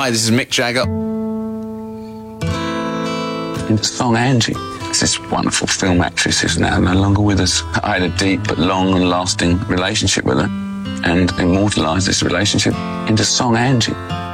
Hi, this is Mick Jagger. In the song Angie, it's this wonderful film actress who's now no longer with us. I had a deep but long and lasting relationship with her and immortalised this relationship into song Angie.